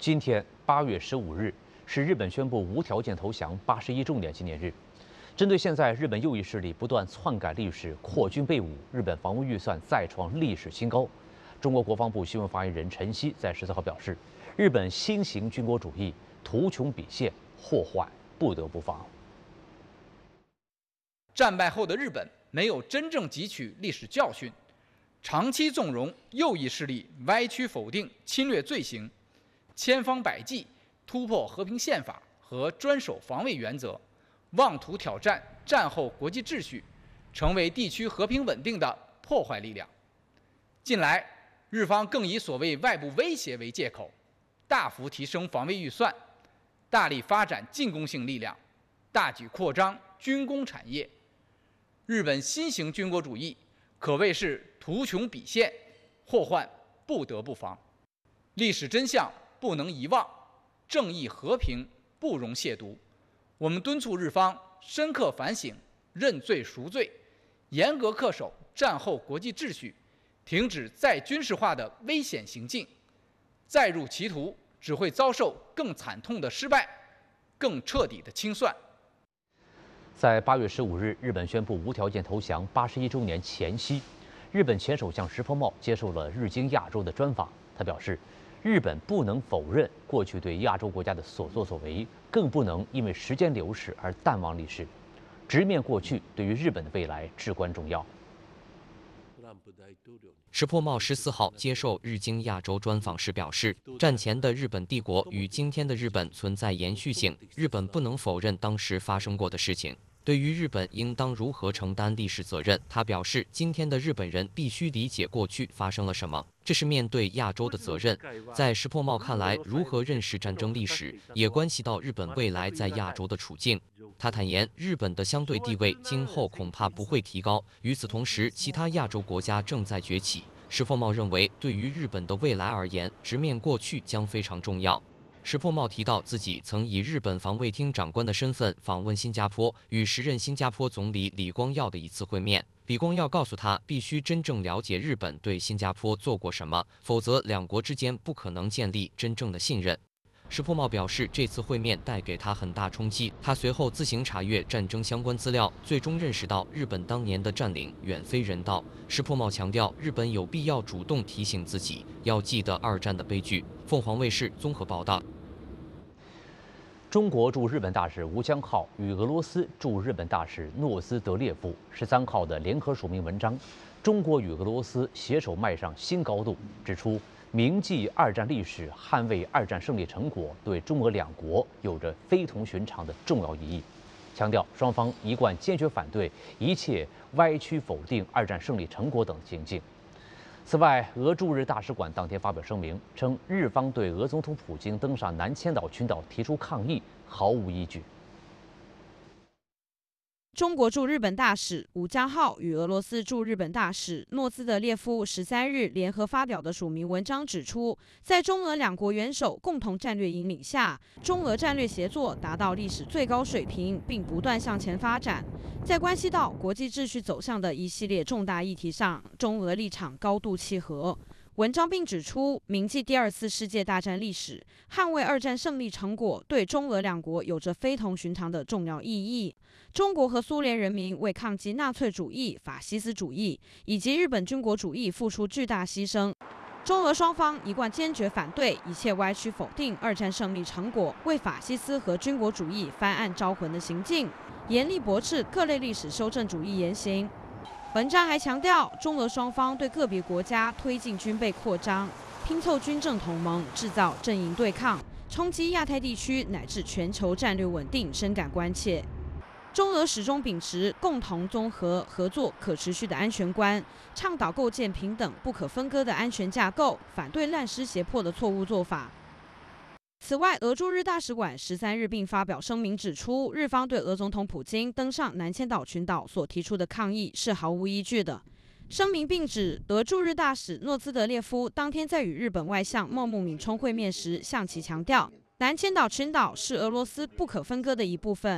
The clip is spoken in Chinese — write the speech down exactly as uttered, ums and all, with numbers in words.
今天八月十五日是日本宣布无条件投降八十一周年纪念日。针对现在日本右翼势力不断篡改历史、扩军备武，日本防卫预算再创历史新高。中国国防部新闻发言人陈希在十四号表示，日本新型军国主义图穷匕现，祸患不得不防。 战败后的日本没有真正汲取历史教训，长期纵容右翼势力歪曲否定侵略罪行，千方百计突破和平宪法和专守防卫原则，妄图挑战战后国际秩序，成为地区和平稳定的破坏力量。近来，日方更以所谓外部威胁为借口，大幅提升防卫预算，大力发展进攻性力量，大举扩张军工产业。日本新型军国主义可谓是图穷匕现，祸患不得不防。历史真相不能遗忘，正义和平不容亵渎。我们敦促日方深刻反省，认罪赎罪，严格恪守战后国际秩序，停止再军事化的危险行径。再入歧途，只会遭受更惨痛的失败，更彻底的清算。 在八月十五日，日本宣布无条件投降八十一周年前夕，日本前首相石破茂接受了日经亚洲的专访。他表示，日本不能否认过去对亚洲国家的所作所为，更不能因为时间流逝而淡忘历史。直面过去，对于日本的未来至关重要。 石破茂十四号接受日经亚洲专访时表示，战前的日本帝国与今天的日本存在延续性，日本不能否认当时发生过的事情。对于日本应当如何承担历史责任，他表示，今天的日本人必须理解过去发生了什么，这是面对亚洲的责任。在石破茂看来，如何认识战争历史，也关系到日本未来在亚洲的处境。他坦言，日本的相对地位今后恐怕不会提高。与此同时，其他亚洲国家正在崛起。石破茂认为，对于日本的未来而言，直面过去将非常重要。石破茂提到，自己曾以日本防卫厅长官的身份访问新加坡，与时任新加坡总理李光耀的一次会面。李光耀告诉他，必须真正了解日本对新加坡做过什么，否则两国之间不可能建立真正的信任。石破茂表示，这次会面带给他很大冲击。他随后自行查阅战争相关资料，最终认识到日本当年的占领远非人道。石破茂强调，日本有必要主动提醒自己，要记得二战的悲剧。凤凰卫视综合报道。 中国驻日本大使吴江浩与俄罗斯驻日本大使诺兹德列夫十三号的联合署名文章《中国与俄罗斯携手迈上新高度》指出，铭记二战历史、捍卫二战胜利成果，对中俄两国有着非同寻常的重要意义。强调双方一贯坚决反对一切歪曲否定二战胜利成果等行径。此外，俄驻日大使馆当天发表声明称，日方对俄总统普京登上南千岛群岛提出抗议毫无依据。 中国驻日本大使吴江浩与俄罗斯驻日本大使诺兹德列夫十三日联合发表的署名文章指出，在中俄两国元首共同战略引领下，中俄战略协作达到历史最高水平，并不断向前发展。在关系到国际秩序走向的一系列重大议题上，中俄立场高度契合。文章并指出，铭记第二次世界大战历史，捍卫二战胜利成果，对中俄两国有着非同寻常的重要意义。中国和苏联人民为抗击纳粹主义、法西斯主义以及日本军国主义付出巨大牺牲。中俄双方一贯坚决反对一切歪曲否定二战胜利成果、为法西斯和军国主义翻案招魂的行径，严厉驳斥各类历史修正主义言行。文章还强调，中俄双方对个别国家推进军备扩张、拼凑军政同盟、制造阵营对抗、冲击亚太地区乃至全球战略稳定深感关切。中俄始终秉持共同综合、合作、可持续的安全观，倡导构建平等不可分割的安全架构，反对滥施胁迫的错误做法。此外，俄驻日大使馆十三日并发表声明指出，日方对俄总统普京登上南千岛群岛所提出的抗议是毫无依据的。声明并指，俄驻日大使诺兹德列夫当天在与日本外相茂木敏充会面时，向其强调，南千岛群岛是俄罗斯不可分割的一部分。